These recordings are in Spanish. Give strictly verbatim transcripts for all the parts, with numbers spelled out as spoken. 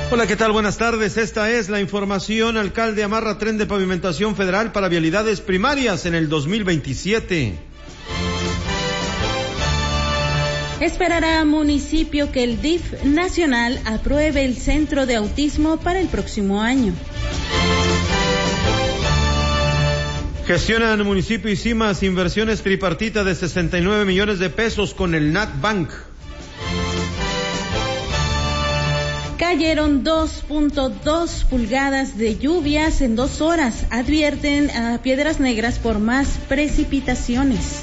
Hola, ¿qué tal? Buenas tardes. Esta es la información. Alcalde amarra tren de pavimentación federal para vialidades primarias en el dos mil veintisiete. Esperará municipio que el D I F nacional apruebe el centro de autismo para el próximo año. Gestionan municipio y CIMAS inversiones tripartita de sesenta y nueve millones de pesos con el NatBank. Cayeron dos punto dos pulgadas de lluvias en dos horas. Advierten a Piedras Negras por más precipitaciones.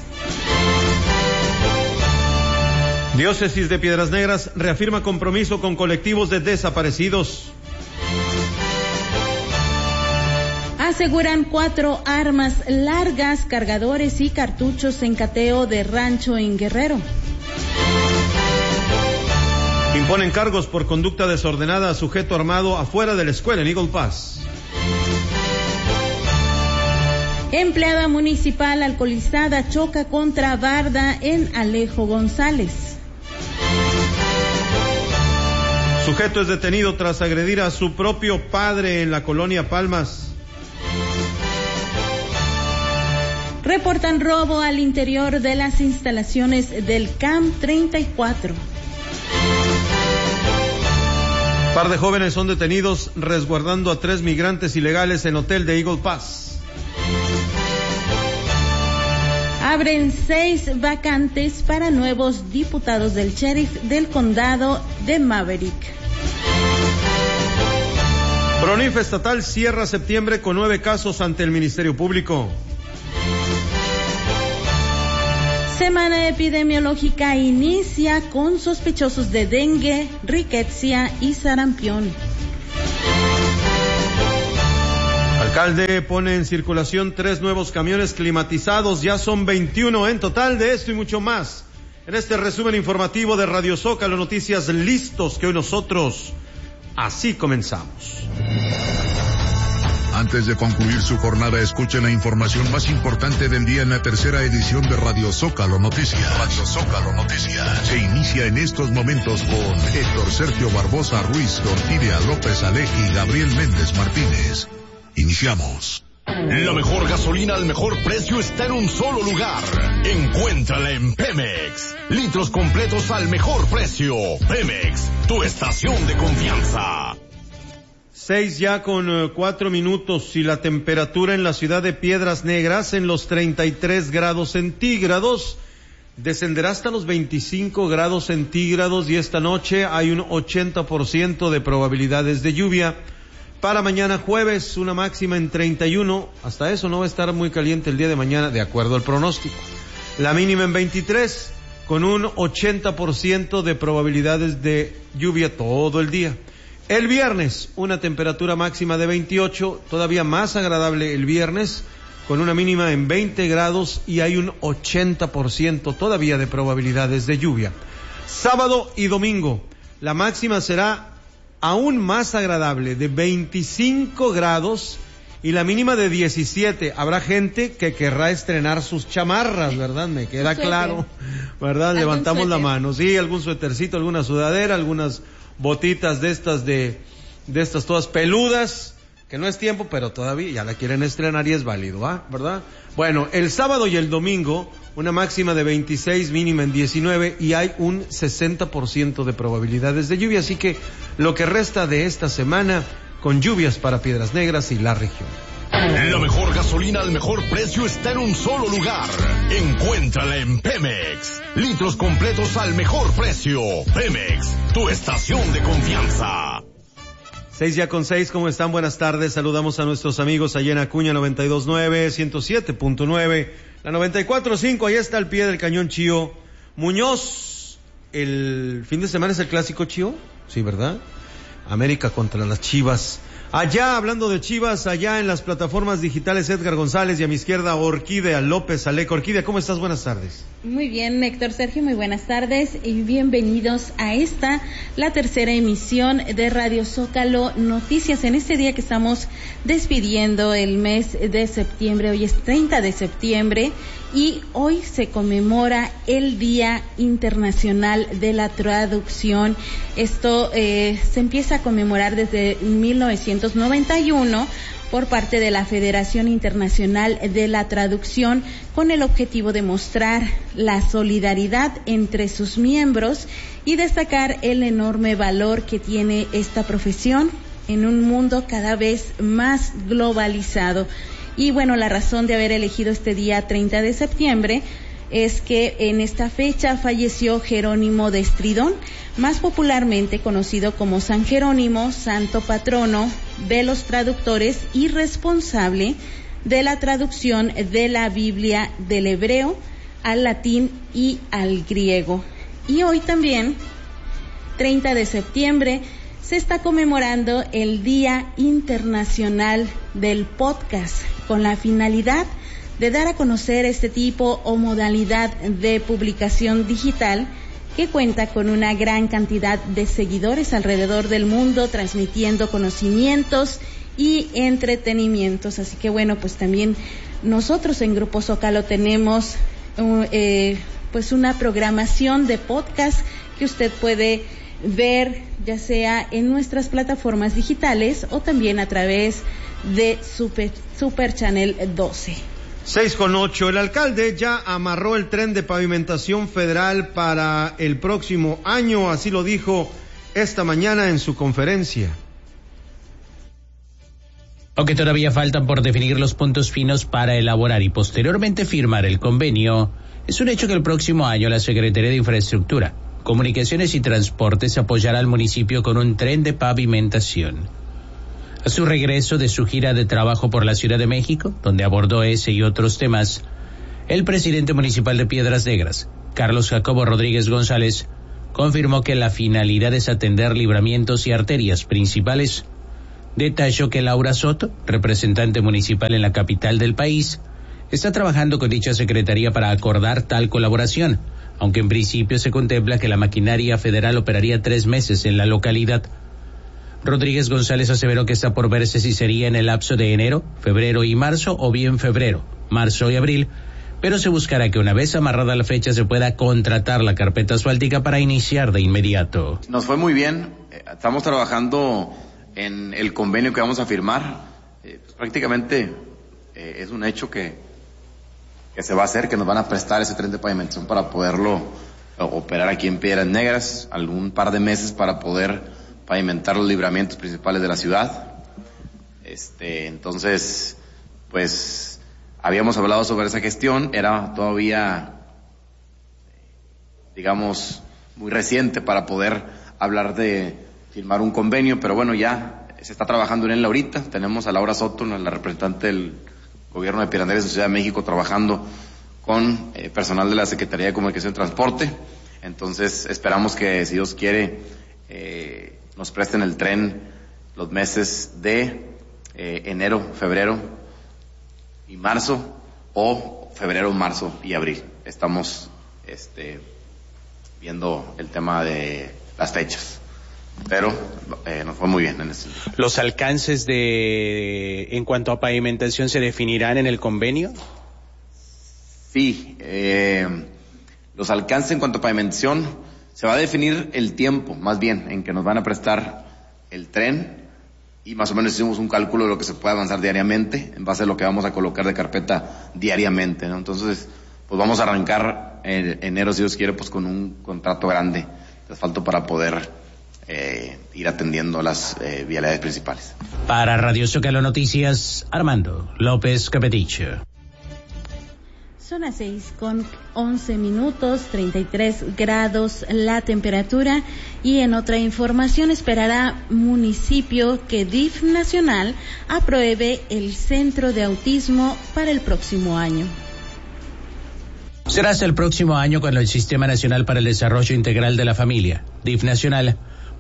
Diócesis de Piedras Negras reafirma compromiso con colectivos de desaparecidos. Aseguran cuatro armas largas, cargadores y cartuchos en cateo de rancho en Guerrero. Imponen cargos por conducta desordenada a sujeto armado afuera de la escuela en Eagle Pass. Empleada municipal alcoholizada choca contra barda en Alejo González. Sujeto es detenido tras agredir a su propio padre en la colonia Palmas. Reportan robo al interior de las instalaciones del C A M treinta y cuatro. Par de jóvenes son detenidos resguardando a tres migrantes ilegales en hotel de Eagle Pass. Abren seis vacantes para nuevos diputados del sheriff del condado de Maverick. PRONIF estatal cierra septiembre con nueve casos ante el Ministerio Público. Semana epidemiológica inicia con sospechosos de dengue, riquecia y sarampión. Alcalde pone en circulación tres nuevos camiones climatizados, ya son veintiuno en total. De esto y mucho más en este resumen informativo de Radio Zócalo Noticias, listos que hoy nosotros así comenzamos. Antes de concluir su jornada, escuchen la información más importante del día en la tercera edición de Radio Zócalo Noticias. Radio Zócalo Noticias se inicia en estos momentos con Héctor Sergio Barbosa Ruiz, Dortiria López Ale y Gabriel Méndez Martínez. Iniciamos. La mejor gasolina al mejor precio está en un solo lugar. Encuéntrala en Pemex. Litros completos al mejor precio. Pemex, tu estación de confianza. Seis ya con uh, cuatro minutos y la temperatura en la ciudad de Piedras Negras en los treinta y tres grados centígrados. Descenderá hasta los veinticinco grados centígrados y esta noche hay un ochenta por ciento de probabilidades de lluvia. Para mañana jueves, una máxima en treinta y uno. Hasta eso no va a estar muy caliente el día de mañana, de acuerdo al pronóstico. La mínima en veintitrés, con un ochenta por ciento de probabilidades de lluvia todo el día. El viernes, una temperatura máxima de veintiocho, todavía más agradable el viernes, con una mínima en veinte grados y hay un ochenta por ciento todavía de probabilidades de lluvia. Sábado y domingo, la máxima será aún más agradable, de veinticinco grados y la mínima de diecisiete. Habrá gente que querrá estrenar sus chamarras, ¿verdad? Me queda claro, ¿verdad? Levantamos la mano. Sí, algún suétercito, alguna sudadera, algunas botitas de estas de, de estas todas peludas, que no es tiempo, pero todavía ya la quieren estrenar y es válido, ¿ah? ¿Verdad? Bueno, el sábado y el domingo, una máxima de veintiséis, mínima en diecinueve y hay un sesenta por ciento de probabilidades de lluvia, así que lo que resta de esta semana con lluvias para Piedras Negras y la región. La mejor gasolina al mejor precio está en un solo lugar. Encuéntrala en Pemex. Litros completos al mejor precio. Pemex, tu estación de confianza. Seis ya con seis, ¿cómo están? Buenas tardes. Saludamos a nuestros amigos allá en Acuña noventa y dos punto nueve, ciento siete punto nueve, la noventa y cuatro punto cinco. Ahí está al pie del cañón Chío. Muñoz, el fin de semana es el clásico Chío, sí, ¿verdad? América contra las Chivas. Allá, hablando de Chivas, allá en las plataformas digitales, Edgar González, y a mi izquierda, Orquídea López Aleco. Orquídea, ¿cómo estás? Buenas tardes. Muy bien, Héctor Sergio, muy buenas tardes y bienvenidos a esta, la tercera emisión de Radio Zócalo Noticias. En este día que estamos despidiendo el mes de septiembre, hoy es treinta de septiembre y hoy se conmemora el Día Internacional de la Traducción. Esto eh, se empieza a conmemorar desde mil novecientos noventa y uno por parte de la Federación Internacional de la Traducción, con el objetivo de mostrar la solidaridad entre sus miembros y destacar el enorme valor que tiene esta profesión en un mundo cada vez más globalizado. Y bueno, la razón de haber elegido este día treinta de septiembre es que en esta fecha falleció Jerónimo de Estridón, más popularmente conocido como San Jerónimo, santo patrono de los traductores y responsable de la traducción de la Biblia del hebreo al latín y al griego. Y hoy también, treinta de septiembre, se está conmemorando el Día Internacional del Podcast, con la finalidad de dar a conocer este tipo o modalidad de publicación digital que cuenta con una gran cantidad de seguidores alrededor del mundo, transmitiendo conocimientos y entretenimientos. Así que bueno, pues también nosotros en Grupo Zócalo tenemos uh, eh, pues una programación de podcast que usted puede ver ya sea en nuestras plataformas digitales o también a través de Super, Super Channel doce. Seis con ocho. El alcalde ya amarró el tren de pavimentación federal para el próximo año, así lo dijo esta mañana en su conferencia. Aunque todavía faltan por definir los puntos finos para elaborar y posteriormente firmar el convenio, es un hecho que el próximo año la Secretaría de Infraestructura, Comunicaciones y Transportes apoyará al municipio con un tren de pavimentación. A su regreso de su gira de trabajo por la Ciudad de México, donde abordó ese y otros temas, el presidente municipal de Piedras Negras, Carlos Jacobo Rodríguez González, confirmó que la finalidad es atender libramientos y arterias principales. Detalló que Laura Soto, representante municipal en la capital del país, está trabajando con dicha secretaría para acordar tal colaboración, aunque en principio se contempla que la maquinaria federal operaría tres meses en la localidad. Rodríguez González aseveró que está por verse si sería en el lapso de enero, febrero y marzo o bien febrero, marzo y abril, pero se buscará que una vez amarrada la fecha se pueda contratar la carpeta asfáltica para iniciar de inmediato. Nos fue muy bien, estamos trabajando en el convenio que vamos a firmar, eh, pues prácticamente eh, es un hecho que, que se va a hacer, que nos van a prestar ese tren de pavimentación para poderlo operar aquí en Piedras Negras, algún par de meses para poder pavimentar los libramientos principales de la ciudad. Este, entonces, pues, habíamos hablado sobre esa gestión, era todavía, digamos, muy reciente para poder hablar de firmar un convenio, pero bueno, ya se está trabajando en él ahorita. Tenemos a Laura Soto, la representante del gobierno de Piedras Negras de Ciudad de México, trabajando con eh, personal de la Secretaría de Comunicación y Transporte. Entonces, esperamos que, si Dios quiere, eh, nos presten el tren los meses de eh, enero, febrero y marzo, o febrero, marzo y abril. Estamos este, viendo el tema de las fechas, pero eh, nos fue muy bien en ese sentido. ¿Los alcances de en cuanto a pavimentación se definirán en el convenio? Sí, eh, los alcances en cuanto a pavimentación se va a definir el tiempo, más bien, en que nos van a prestar el tren, y más o menos hicimos un cálculo de lo que se puede avanzar diariamente, en base a lo que vamos a colocar de carpeta diariamente, ¿no? Entonces, pues vamos a arrancar en enero, si Dios quiere, pues con un contrato grande de asfalto para poder eh, ir atendiendo las eh, vialidades principales. Para Radio Zócalo Noticias, Armando López Capeticho. Son las seis con once minutos, treinta y tres grados la temperatura. Y en otra información, esperará municipio que D I F Nacional apruebe el centro de autismo para el próximo año. Será hasta el próximo año cuando el Sistema Nacional para el Desarrollo Integral de la Familia, D I F Nacional,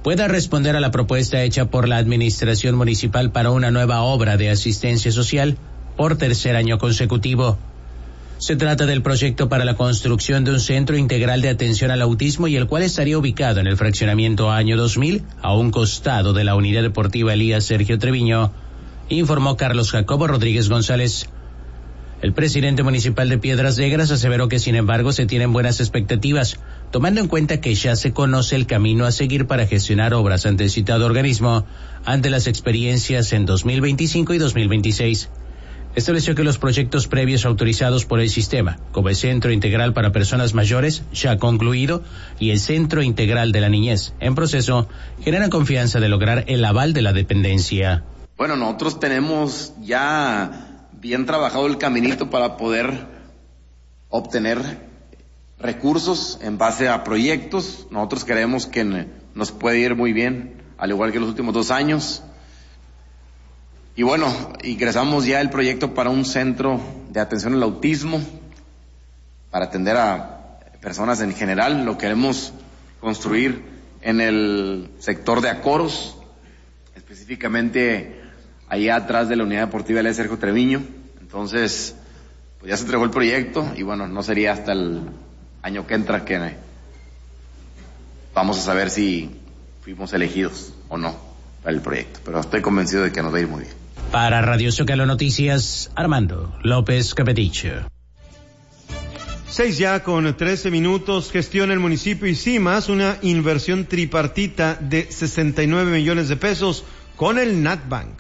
pueda responder a la propuesta hecha por la Administración Municipal para una nueva obra de asistencia social por tercer año consecutivo. Se trata del proyecto para la construcción de un centro integral de atención al autismo y el cual estaría ubicado en el fraccionamiento Año dos mil, a un costado de la Unidad Deportiva Elías Sergio Treviño, informó Carlos Jacobo Rodríguez González. El presidente municipal de Piedras Negras aseveró que sin embargo se tienen buenas expectativas, tomando en cuenta que ya se conoce el camino a seguir para gestionar obras ante el citado organismo ante las experiencias en dos mil veinticinco y dos mil veintiséis. Estableció que los proyectos previos autorizados por el sistema, como el Centro Integral para Personas Mayores, ya concluido, y el Centro Integral de la Niñez, en proceso, generan confianza de lograr el aval de la dependencia. Bueno, nosotros tenemos ya bien trabajado el caminito para poder obtener recursos en base a proyectos. Nosotros creemos que nos puede ir muy bien, al igual que los últimos dos años. Y bueno, ingresamos ya el proyecto para un centro de atención al autismo, para atender a personas en general. Lo queremos construir en el sector de Acoros, específicamente allá atrás de la Unidad Deportiva Elías Sergio Treviño. Entonces, pues ya se entregó el proyecto y bueno, no sería hasta el año que entra que vamos a saber si fuimos elegidos o no para el proyecto, pero estoy convencido de que nos va a ir muy bien. Para Radio Zócalo Noticias, Armando López Capeticho. Seis ya con trece minutos. Gestiona el municipio y CIMAS una inversión tripartita de sesenta y nueve millones de pesos con el Natbank.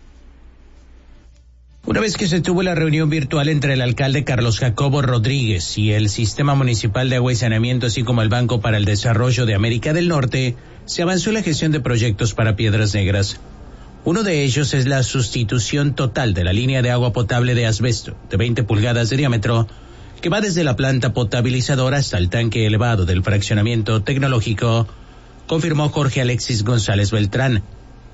Una vez que se tuvo la reunión virtual entre el alcalde Carlos Jacobo Rodríguez y el Sistema Municipal de Agua y Saneamiento, así como el Banco para el Desarrollo de América del Norte, se avanzó en la gestión de proyectos para Piedras Negras. Uno de ellos es la sustitución total de la línea de agua potable de asbesto de veinte pulgadas de diámetro, que va desde la planta potabilizadora hasta el tanque elevado del fraccionamiento tecnológico, confirmó Jorge Alexis González Beltrán.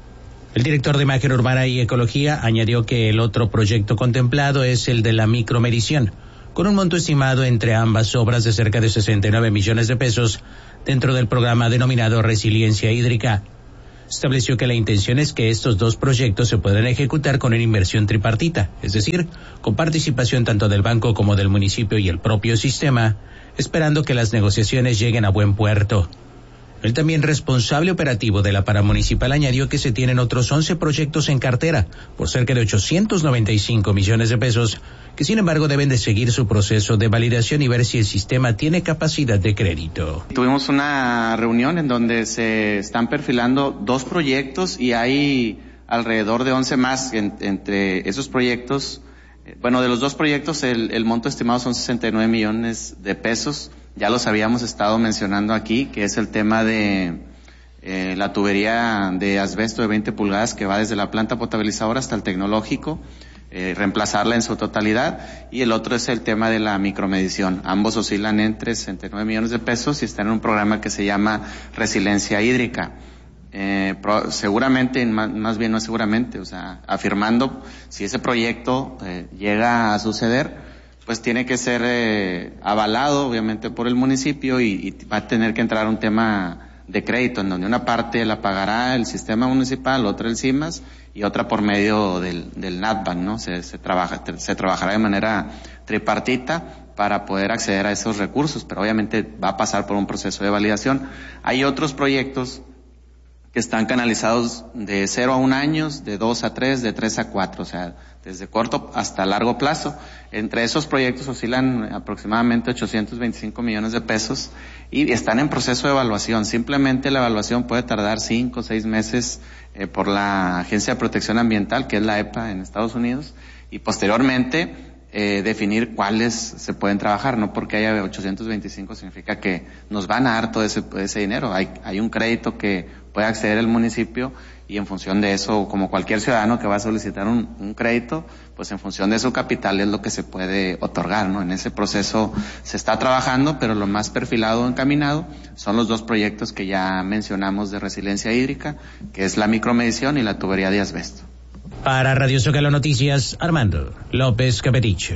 El director de Imagen Urbana y Ecología añadió que el otro proyecto contemplado es el de la micromedición, con un monto estimado entre ambas obras de cerca de sesenta y nueve millones de pesos dentro del programa denominado Resiliencia Hídrica. Estableció que la intención es que estos dos proyectos se puedan ejecutar con una inversión tripartita, es decir, con participación tanto del banco como del municipio y el propio sistema, esperando que las negociaciones lleguen a buen puerto. El también responsable operativo de la Paramunicipal añadió que se tienen otros once proyectos en cartera por cerca de ochocientos noventa y cinco millones de pesos, que sin embargo deben de seguir su proceso de validación y ver si el sistema tiene capacidad de crédito. Tuvimos una reunión en donde se están perfilando dos proyectos y hay alrededor de once más en, entre esos proyectos. Bueno, de los dos proyectos el, el monto estimado son sesenta y nueve millones de pesos. Ya los habíamos estado mencionando aquí, que es el tema de eh, la tubería de asbesto de veinte pulgadas que va desde la planta potabilizadora hasta el tecnológico, eh, reemplazarla en su totalidad, y el otro es el tema de la micromedición. Ambos oscilan entre sesenta y nueve millones de pesos y están en un programa que se llama Resiliencia Hídrica. Eh, pro, seguramente, más, más bien no seguramente, o sea, afirmando, si ese proyecto eh, llega a suceder, pues tiene que ser eh, avalado obviamente por el municipio y, y va a tener que entrar un tema de crédito en donde una parte la pagará el sistema municipal, otra el CIMAS y otra por medio del, del Natbank, ¿no? Se, se trabaja, se trabajará de manera tripartita para poder acceder a esos recursos, pero obviamente va a pasar por un proceso de validación. Hay otros proyectos que están canalizados de cero a un años, de dos a tres, de tres a cuatro, o sea, desde corto hasta largo plazo. Entre esos proyectos oscilan aproximadamente ochocientos veinticinco millones de pesos y están en proceso de evaluación. Simplemente la evaluación puede tardar cinco o seis meses eh, por la Agencia de Protección Ambiental, que es la E P A en Estados Unidos, y posteriormente eh, definir cuáles se pueden trabajar. No porque haya ochocientos veinticinco significa que nos van a dar todo ese, ese dinero. Hay, hay un crédito que puede acceder el municipio y en función de eso, como cualquier ciudadano que va a solicitar un, un crédito, pues en función de su capital es lo que se puede otorgar, ¿no? En ese proceso se está trabajando, pero lo más perfilado, encaminado, son los dos proyectos que ya mencionamos de resiliencia hídrica, que es la micromedición y la tubería de asbesto. Para Radio Zócalo Noticias, Armando López Capeticho.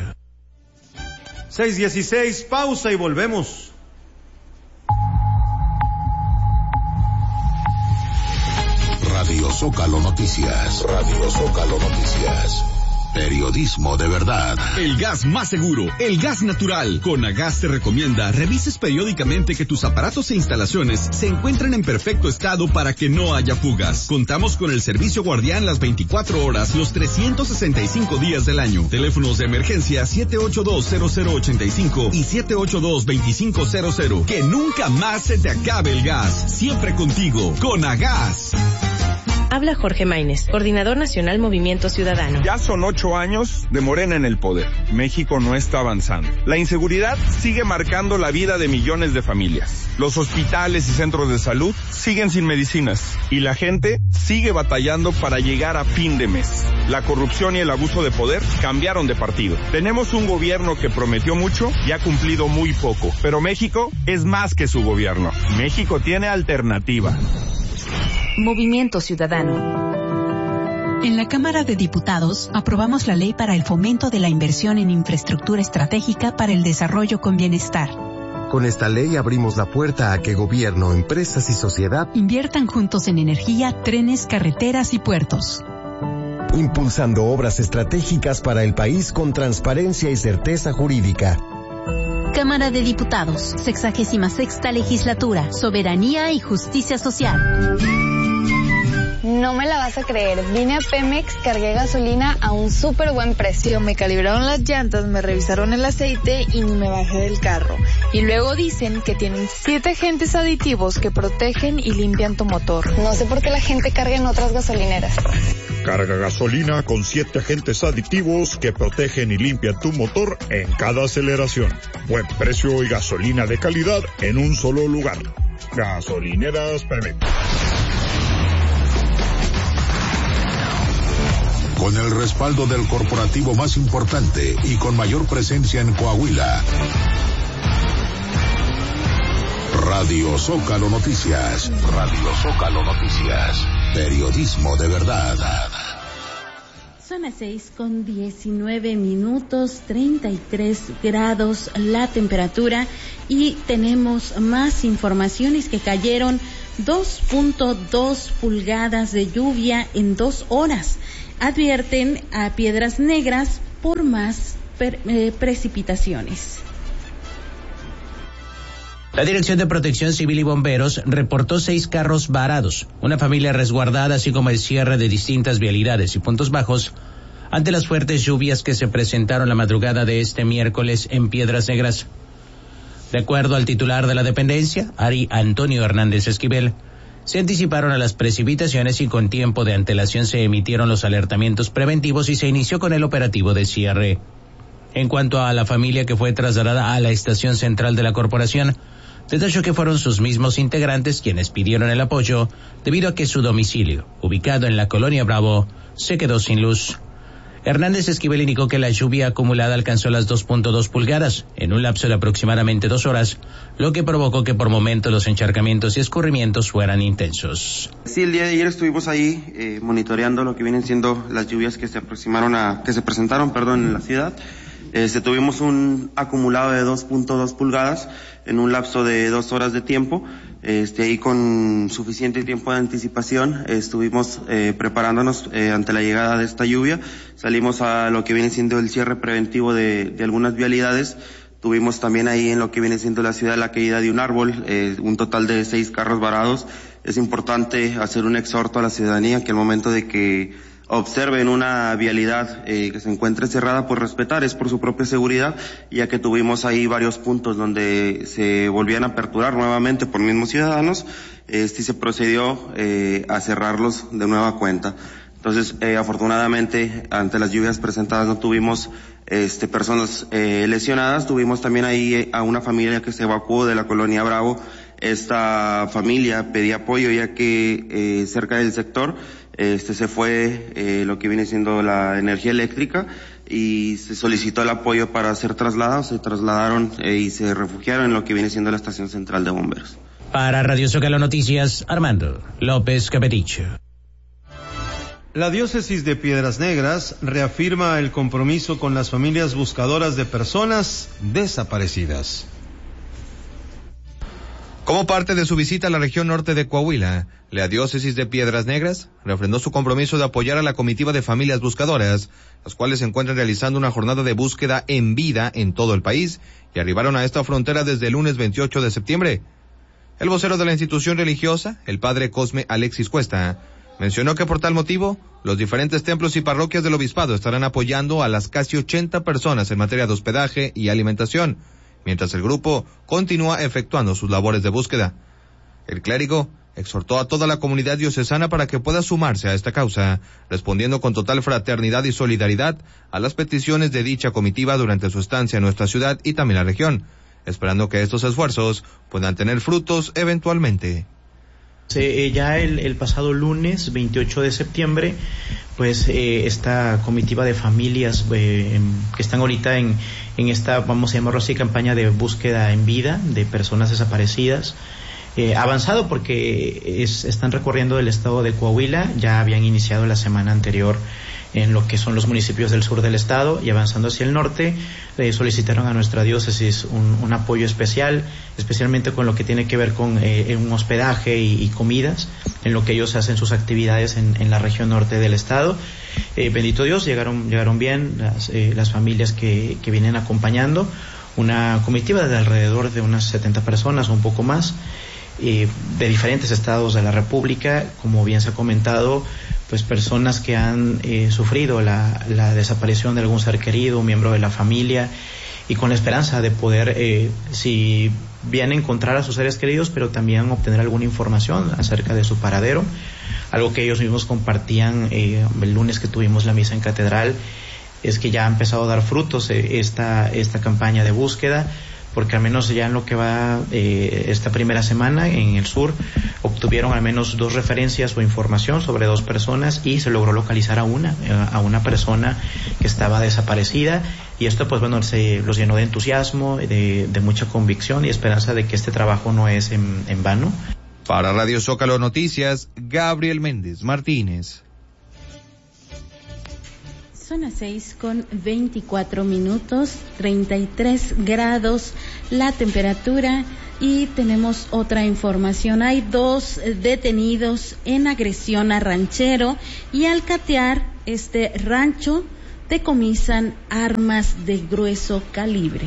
seis dieciséis, pausa y volvemos. Radio Zócalo Noticias. Radio Zócalo Noticias. Periodismo de verdad. El gas más seguro, el gas natural. Conagas te recomienda revises periódicamente que tus aparatos e instalaciones se encuentren en perfecto estado para que no haya fugas. Contamos con el servicio guardián las veinticuatro horas, los trescientos sesenta y cinco días del año. Teléfonos de emergencia siete ocho dos cero cero ocho cinco y siete ocho dos dos cinco cero cero. Que nunca más se te acabe el gas. Siempre contigo. Conagas. Habla Jorge Maínez, Coordinador Nacional Movimiento Ciudadano. Ya son ocho años de Morena en el poder. México no está avanzando. La inseguridad sigue marcando la vida de millones de familias. Los hospitales y centros de salud siguen sin medicinas. Y la gente sigue batallando para llegar a fin de mes. La corrupción y el abuso de poder cambiaron de partido. Tenemos un gobierno que prometió mucho y ha cumplido muy poco. Pero México es más que su gobierno. México tiene alternativa. Movimiento Ciudadano. En la Cámara de Diputados aprobamos la ley para el fomento de la inversión en infraestructura estratégica para el desarrollo con bienestar. Con esta ley abrimos la puerta a que gobierno, empresas y sociedad inviertan juntos en energía, trenes, carreteras y puertos. Impulsando obras estratégicas para el país con transparencia y certeza jurídica. Cámara de Diputados, sexagésima sexta legislatura, soberanía y justicia social. No me la vas a creer, vine a Pemex, cargué gasolina a un súper buen precio. Me calibraron las llantas, me revisaron el aceite y me bajé del carro. Y luego dicen que tienen siete agentes aditivos que protegen y limpian tu motor. No sé por qué la gente carga en otras gasolineras. Carga gasolina con siete agentes aditivos que protegen y limpian tu motor en cada aceleración. Buen precio y gasolina de calidad en un solo lugar. Gasolineras Pemex. Con el respaldo del corporativo más importante y con mayor presencia en Coahuila. Radio Zócalo Noticias. Radio Zócalo Noticias. Periodismo de verdad. Son las seis con diecinueve minutos, treinta y tres grados la temperatura y tenemos más informaciones que cayeron dos punto dos pulgadas de lluvia en dos horas. Advierten a Piedras Negras por más per, eh, precipitaciones. La Dirección de Protección Civil y Bomberos reportó seis carros varados, una familia resguardada, así como el cierre de distintas vialidades y puntos bajos ante las fuertes lluvias que se presentaron la madrugada de este miércoles en Piedras Negras. De acuerdo al titular de la dependencia, Ari Antonio Hernández Esquivel, se anticiparon a las precipitaciones y con tiempo de antelación se emitieron los alertamientos preventivos y se inició con el operativo de cierre. En cuanto a la familia que fue trasladada a la estación central de la corporación, detalló que fueron sus mismos integrantes quienes pidieron el apoyo debido a que su domicilio, ubicado en la colonia Bravo, se quedó sin luz. Hernández Esquivel indicó que la lluvia acumulada alcanzó las dos punto dos pulgadas en un lapso de aproximadamente dos horas, lo que provocó que por momentos los encharcamientos y escurrimientos fueran intensos. Sí, el día de ayer estuvimos ahí eh, monitoreando lo que vienen siendo las lluvias que se aproximaron a, que se presentaron, perdón, en la ciudad. Este, tuvimos un acumulado de dos punto dos pulgadas en un lapso de dos horas de tiempo. Este, ahí con suficiente tiempo de anticipación estuvimos eh, preparándonos eh, ante la llegada de esta lluvia. Salimos a lo que viene siendo el cierre preventivo de, de algunas vialidades. Tuvimos también ahí en lo que viene siendo la ciudad la caída de un árbol, eh, un total de seis carros varados. Es importante hacer un exhorto a la ciudadanía que al momento de que observen una vialidad eh, que se encuentre cerrada, pues respetar, es por su propia seguridad, ya que tuvimos ahí varios puntos donde se volvían a aperturar nuevamente por mismos ciudadanos, este se procedió eh, a cerrarlos de nueva cuenta. Entonces, eh, afortunadamente, ante las lluvias presentadas no tuvimos este personas eh, lesionadas, tuvimos también ahí a una familia que se evacuó de la colonia Bravo. Esta familia pedía apoyo ya que eh, cerca del sector este se fue eh, lo que viene siendo la energía eléctrica y se solicitó el apoyo para ser trasladados, se trasladaron eh, y se refugiaron en lo que viene siendo la estación central de bomberos. Para Radio Zócalo Noticias, Armando López Capeticho. La diócesis de Piedras Negras reafirma el compromiso con las familias buscadoras de personas desaparecidas. Como parte de su visita a la región norte de Coahuila, la diócesis de Piedras Negras refrendó su compromiso de apoyar a la comitiva de familias buscadoras, las cuales se encuentran realizando una jornada de búsqueda en vida en todo el país y arribaron a esta frontera desde el lunes veintiocho de septiembre. El vocero de la institución religiosa, el padre Cosme Alexis Cuesta, mencionó que por tal motivo, los diferentes templos y parroquias del obispado estarán apoyando a las casi ochenta personas en materia de hospedaje y alimentación, mientras el grupo continúa efectuando sus labores de búsqueda. El clérigo exhortó a toda la comunidad diocesana para que pueda sumarse a esta causa, respondiendo con total fraternidad y solidaridad a las peticiones de dicha comitiva durante su estancia en nuestra ciudad y también la región, esperando que estos esfuerzos puedan tener frutos eventualmente. Eh, ya el, el pasado lunes veintiocho de septiembre, pues eh, esta comitiva de familias eh, que están ahorita en, en esta, vamos a llamarlo así, campaña de búsqueda en vida de personas desaparecidas, eh, avanzado porque es, están recorriendo el estado de Coahuila, ya habían iniciado la semana anterior en lo que son los municipios del sur del estado y avanzando hacia el norte, eh, solicitaron a nuestra diócesis un, un apoyo especial, especialmente con lo que tiene que ver con eh, un hospedaje y, y comidas, en lo que ellos hacen sus actividades en, en la región norte del estado. Eh, bendito Dios, llegaron, llegaron bien las, eh, las familias que, que vienen acompañando, una comitiva de alrededor de unas setenta personas o un poco más, eh, de diferentes estados de la República, como bien se ha comentado, pues personas que han eh, sufrido la, la desaparición de algún ser querido, un miembro de la familia, y con la esperanza de poder, eh, si bien encontrar a sus seres queridos, pero también obtener alguna información acerca de su paradero, algo que ellos mismos compartían eh, el lunes que tuvimos la misa en catedral, es que ya ha empezado a dar frutos eh, esta, esta campaña de búsqueda, porque al menos ya en lo que va eh, esta primera semana en el sur obtuvieron al menos dos referencias o información sobre dos personas y se logró localizar a una, a una persona que estaba desaparecida, y esto pues bueno se los llenó de entusiasmo, de, de mucha convicción y esperanza de que este trabajo no es en, en vano. Para Radio Zócalo Noticias, Gabriel Méndez Martínez. Son las seis con veinticuatro minutos, treinta y tres grados la temperatura, y tenemos otra información. Hay dos detenidos en agresión a ranchero, y al catear este rancho decomisan armas de grueso calibre.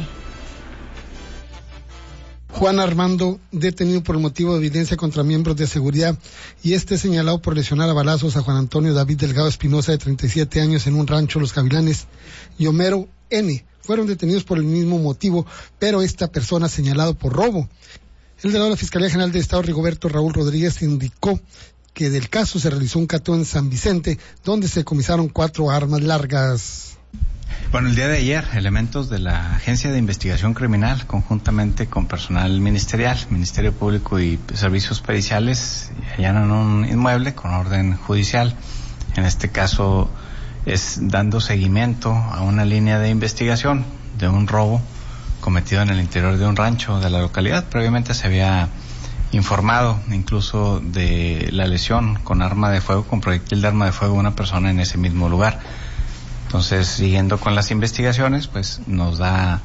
Juan Armando, detenido por motivo de evidencia contra miembros de seguridad, y este señalado por lesionar a balazos a Juan Antonio David Delgado Espinosa, de treinta y siete años, en un rancho Los Gavilanes, y Homero N. fueron detenidos por el mismo motivo, pero esta persona señalado por robo. El delegado de la Fiscalía General de Estado, Rigoberto Raúl Rodríguez, indicó que del caso se realizó un cateo en San Vicente, donde se decomisaron cuatro armas largas. Bueno, el día de ayer, elementos de la Agencia de Investigación Criminal, conjuntamente con personal ministerial, Ministerio Público y Servicios Periciales, allanan un inmueble con orden judicial. En este caso, es dando seguimiento a una línea de investigación de un robo cometido en el interior de un rancho de la localidad. Previamente se había informado incluso de la lesión con arma de fuego, con proyectil de arma de fuego, a una persona en ese mismo lugar. Entonces, siguiendo con las investigaciones, pues nos da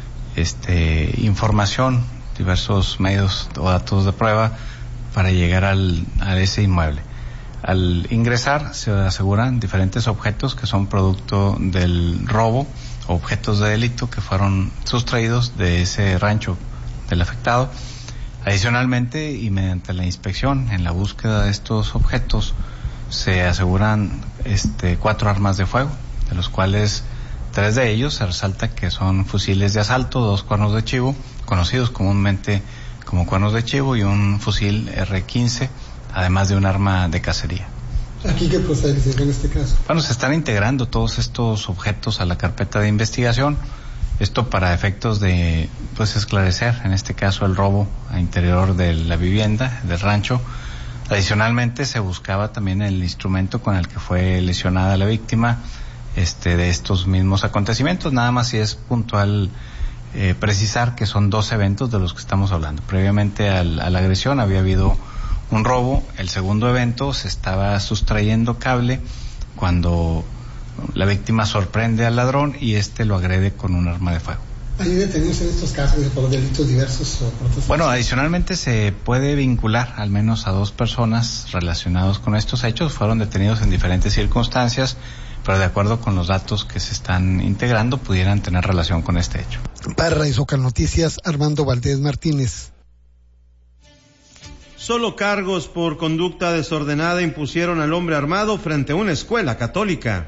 este información, diversos medios o datos de prueba para llegar al, a ese inmueble. Al ingresar se aseguran diferentes objetos que son producto del robo, objetos de delito que fueron sustraídos de ese rancho del afectado. Adicionalmente, y mediante la inspección en la búsqueda de estos objetos, se aseguran este cuatro armas de fuego, de los cuales tres de ellos se resalta que son fusiles de asalto, dos cuernos de chivo, conocidos comúnmente como cuernos de chivo, y un fusil erre quince, además de un arma de cacería. ¿Aquí qué procede en este caso? Bueno, se están integrando todos estos objetos a la carpeta de investigación, esto para efectos de pues esclarecer, en este caso, el robo al interior de la vivienda, del rancho. Adicionalmente, se buscaba también el instrumento con el que fue lesionada la víctima, Este, de estos mismos acontecimientos. Nada más si es puntual eh, precisar que son dos eventos de los que estamos hablando. Previamente al, a la agresión había habido un robo. El segundo evento se estaba sustrayendo cable cuando la víctima sorprende al ladrón y este lo agrede con un arma de fuego. ¿Hay detenidos en estos casos por delitos diversos o por otros? Bueno, adicionalmente se puede vincular al menos a dos personas relacionados con estos hechos. Fueron detenidos en diferentes circunstancias, pero de acuerdo con los datos que se están integrando, pudieran tener relación con este hecho. Para Radio Zócalo Noticias, Armando Valdés Martínez. Solo cargos por conducta desordenada impusieron al hombre armado frente a una escuela católica.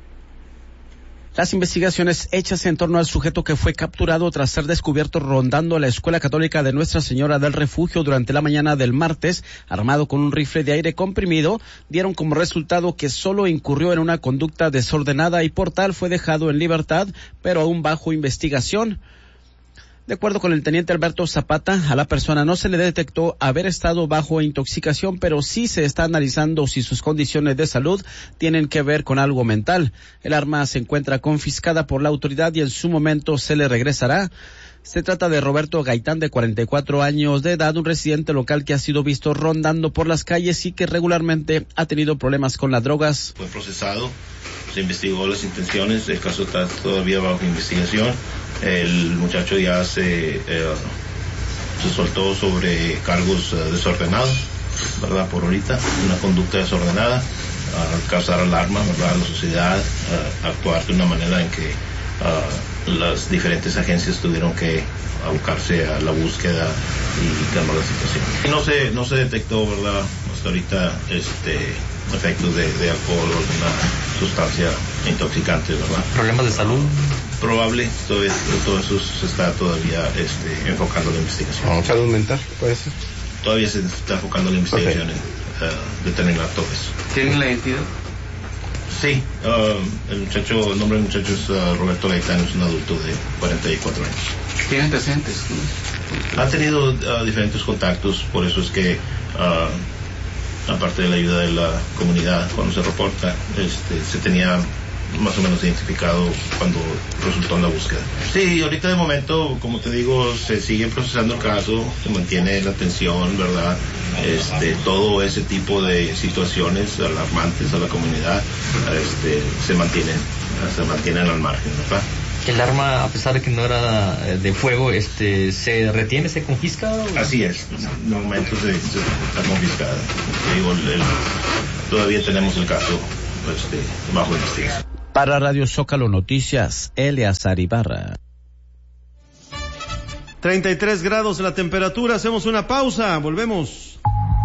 Las investigaciones hechas en torno al sujeto que fue capturado tras ser descubierto rondando la Escuela Católica de Nuestra Señora del Refugio durante la mañana del martes, armado con un rifle de aire comprimido, dieron como resultado que solo incurrió en una conducta desordenada y por tal fue dejado en libertad, pero aún bajo investigación. De acuerdo con el teniente Alberto Zapata, a la persona no se le detectó haber estado bajo intoxicación, pero sí se está analizando si sus condiciones de salud tienen que ver con algo mental. El arma se encuentra confiscada por la autoridad y en su momento se le regresará. Se trata de Roberto Gaitán, de cuarenta y cuatro años de edad, un residente local que ha sido visto rondando por las calles y que regularmente ha tenido problemas con las drogas. Fue procesado, se investigó las intenciones, el caso está todavía bajo investigación. El muchacho ya se, eh, se soltó sobre cargos uh, desordenados, ¿verdad? Por ahorita, una conducta desordenada, uh, causar alarma, ¿verdad? A la sociedad, uh, actuar de una manera en que uh, las diferentes agencias tuvieron que abocarse a la búsqueda y calmar la situación. No se, no se detectó, ¿verdad? Hasta ahorita, este, efectos de, de alcohol o alguna sustancia intoxicante, ¿verdad? ¿Problemas de salud? Probable, todo, esto, todo eso se está todavía este, enfocando la investigación. ¿Salud mental puede ser? Todavía se está enfocando la investigación okay. en uh, determinar todo eso. ¿Tienen la identidad? Sí, uh, el muchacho, el nombre del muchacho es uh, Roberto Gaitán, es un adulto de cuarenta y cuatro años. ¿Tiene antecedentes? Ha tenido uh, diferentes contactos, por eso es que uh, aparte de la ayuda de la comunidad cuando se reporta, este, se tenía más o menos identificado cuando resultó en la búsqueda. Sí, ahorita de momento, como te digo, se sigue procesando el caso, se mantiene la atención, ¿verdad? Este, todo ese tipo de situaciones alarmantes a la comunidad este, se mantienen, se mantienen al margen, ¿verdad? El arma, a pesar de que no era de fuego, este, ¿se retiene, se confisca? ¿O? Así es, en el momento se, se está confiscada. Digo, el, el, todavía tenemos el caso este, bajo investigación. Para Radio Zócalo Noticias, Eleazar Ibarra. treinta y tres grados la temperatura, hacemos una pausa, volvemos.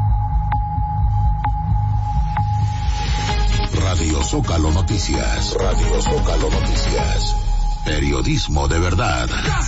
Radio Zócalo Noticias, Radio Zócalo Noticias, periodismo de verdad.